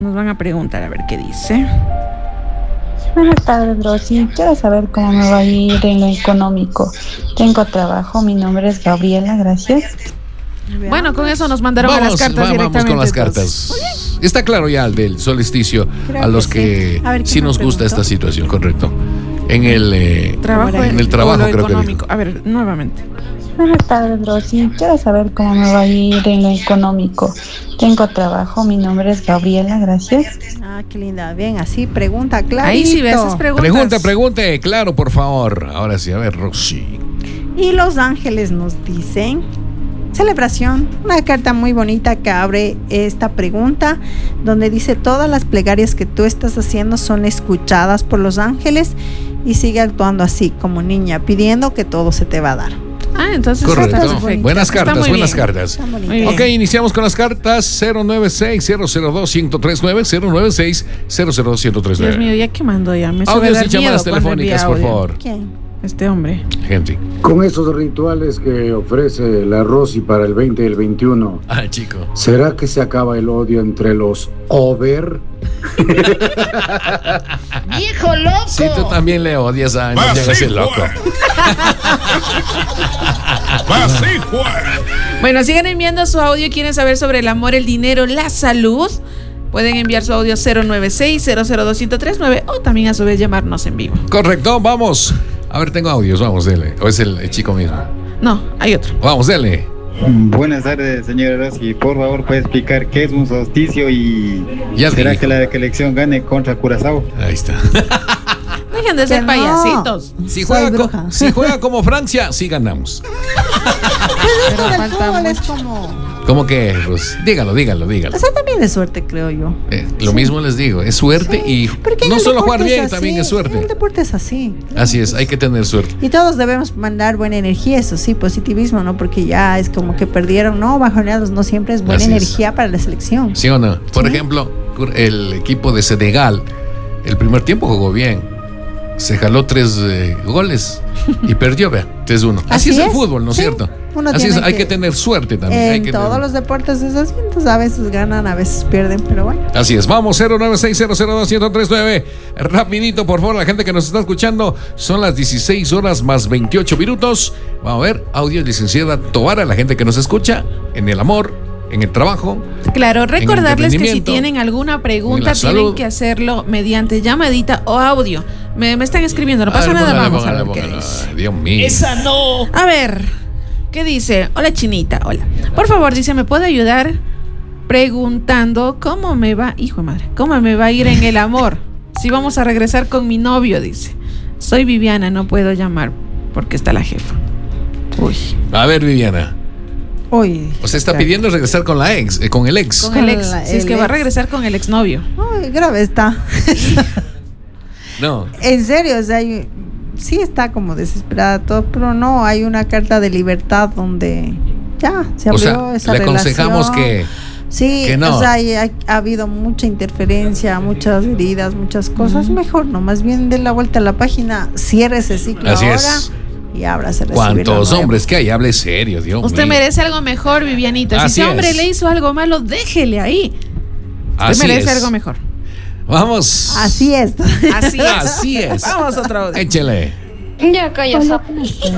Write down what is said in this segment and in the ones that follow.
Nos van a preguntar a ver qué dice. Buenas tardes, Rosy. Quiero saber cómo me va a ir en lo económico. Tengo trabajo, mi nombre es Gabriela, gracias. Bueno, con eso nos mandaron a las cartas directamente. Vamos con las cartas. Está claro ya el del solsticio, Creo a los que sí. A ver, sí ¿quién nos me gusta preguntó? esta situación, correcto. En el Trabajo en el trabajo, o lo creo que económico. A ver, nuevamente. Buenas tardes, Rosy. Quiero saber cómo me va a ir en lo económico. Tengo trabajo, mi nombre es Gabriela, gracias. Ah, qué linda. Bien, así pregunta, clarito. Ahí sí ves esas preguntas. Pregunte, claro, por favor. Ahora sí, a ver, Rosy. Y los ángeles nos dicen: celebración, una carta muy bonita que abre esta pregunta, donde dice: todas las plegarias que tú estás haciendo son escuchadas por los ángeles, y sigue actuando así como niña, pidiendo que todo se te va a dar. Ah, entonces Correcto. está bonito. Buenas Está cartas, muy buenas bien. cartas. Está bonito. Muy bien. Ok, iniciamos con las cartas. 096-002-1039, 096-002-1039. Dios mío, ya quemando ya. Me sube Audios dar y llamadas miedo cuando telefónicas, envía por audio. favor. ¿Quién? Este hombre. Gente. Con esos rituales que ofrece la Rosy para el 20 y el 21, Ah, chico. ¿será que se acaba el odio entre los over? ¡Viejo loco! Si tú también le odias a no llegas el loco. Bueno, siguen enviando su audio y quieren saber sobre el amor, el dinero, la salud. Pueden enviar su audio 096-002-1039 o también a su vez llamarnos en vivo. Correcto, vamos. A ver, tengo audios, vamos, dele. ¿O es el chico mismo? No, hay otro. Vamos, dele. Buenas tardes, señora Rossi. Por favor, ¿puede explicar qué es un solsticio y Ya será dijo. que la elección gane contra Curazao? Ahí está. Dejen de ser Que no. payasitos. Si Soy juega, bruja. si juega como Francia, sí ganamos. Esto del falta fútbol es mucho. como... ¿Cómo que? Pues, dígalo. O sea, también es suerte, creo yo. Lo mismo les digo, es suerte y Porque en no el solo jugar deporte bien, es también así, es suerte. En el deporte es así. Así es, hay que tener suerte. Y todos debemos mandar buena energía, eso sí, positivismo, ¿no? Porque ya es como que perdieron, no, bajoneados, no siempre es buena Así es. energía para la selección. ¿Sí o no? Por Sí. ejemplo, el equipo de Senegal, el primer tiempo jugó bien. Se jaló 3 goles y perdió, vea, 3-1. Así es el fútbol, ¿no es Sí. cierto? Uno Así es, tiene hay que tener suerte también. hay En que todos tener- los deportes es así, entonces a veces ganan, a veces pierden, pero bueno. Así es, vamos, 096-002-1039. Rapidito, por favor, la gente que nos está escuchando. Son las 16 horas más 28 minutos. Vamos a ver, audio, licenciada Tobara, la gente que nos escucha en el amor, en el trabajo. Claro, recordarles que si entretenimiento, tienen alguna en pregunta la tienen salud. que hacerlo mediante llamadita o audio. Me están escribiendo, no pasa A ver, nada, póngale, vamos a ver póngale, qué póngale. dice. Dios mío. A ver, ¿qué dice? Hola Chinita, hola. Por favor, dice, ¿me puede ayudar preguntando cómo me va, hijo de madre, cómo me va a ir en el amor? Si vamos a regresar con mi novio, dice. Soy Viviana, no puedo llamar porque está la jefa. Uy. A ver, Viviana. Uy. Usted está pidiendo regresar con la ex, con el ex. Con el ex. Con Si es que el va a ex. regresar con el exnovio. Uy, grave está. No. En serio, o sea, sí está como desesperada todo, pero no, hay una carta de libertad donde ya se O abrió sea, esa le aconsejamos relación. Sí, que no. o sea, ha habido mucha interferencia, muchas heridas, muchas cosas. Mejor no, más bien dé la vuelta a la página, cierre ese ciclo Así ahora es. y ábrase a recibir ¿Cuántos lo nuevo. hombres que hay? Hable serio, Dios Usted mío. merece algo mejor, Vivianita. Si Así ese hombre es. le hizo algo malo, déjele ahí. Usted Así merece es. algo mejor. Vamos. Así es. Así es. Así es. Vamos a otro audio. Échele. Ya calla, sapo.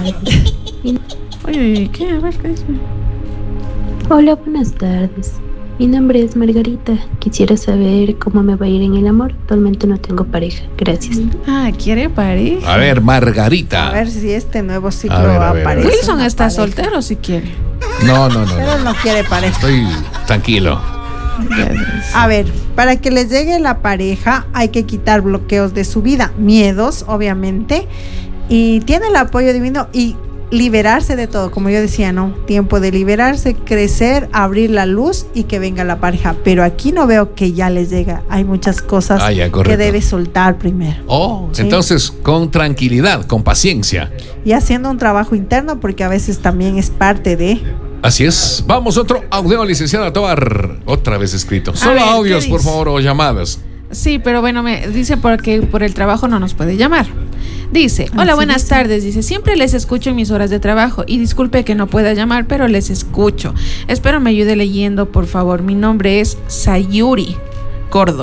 Oye, ¿qué? A ver, ¿qué dice? Hola, buenas tardes. Mi nombre es Margarita. Quisiera saber cómo me va a ir en el amor. Actualmente no tengo pareja. Gracias. Ah, ¿quiere pareja? A ver, Margarita. A ver si este nuevo ciclo A ver. aparece. Wilson una está pareja. soltero si quiere. No. Pero él no quiere pareja. Estoy tranquilo. A ver, para que les llegue la pareja hay que quitar bloqueos de su vida, miedos, obviamente, y tiene el apoyo divino y liberarse de todo, como yo decía, ¿no? Tiempo de liberarse, crecer, abrir la luz y que venga la pareja. Pero aquí no veo que ya les llega. Hay muchas cosas Ya, que correcto. debe soltar primero. Oh, Sí. entonces con tranquilidad, con paciencia. Y haciendo un trabajo interno, porque a veces también es parte de... Así es. Vamos, otro audio, licenciada Tobar. Otra vez escrito. Solo ver, ¿qué audios, por dice? favor, o llamadas. Sí, pero bueno, me dice porque por el trabajo no nos puede llamar. Dice, hola, sí, buenas dice. tardes. Dice, siempre les escucho en mis horas de trabajo y disculpe que no pueda llamar, pero les escucho. Espero me ayude leyendo, por favor. Mi nombre es Sayuri. Córdoba.